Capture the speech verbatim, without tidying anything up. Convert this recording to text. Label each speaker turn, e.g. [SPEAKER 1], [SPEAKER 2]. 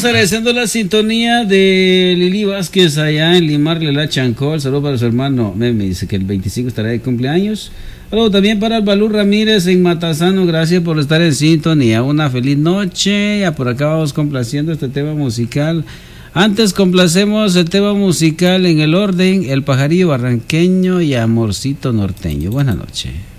[SPEAKER 1] Seguimos agradeciendo la sintonía de Lili Vázquez allá en Limarle la Chancó. El saludo para su hermano. Me, me dice que el veinticinco estará de cumpleaños. Saludo también para el Balú Ramírez en Matasano. Gracias por estar en sintonía. Una feliz noche. Ya por acá vamos complaciendo este tema musical. Antes complacemos el tema musical en el orden: El Pajarillo Barranqueño y Amorcito Norteño. Buenas noches.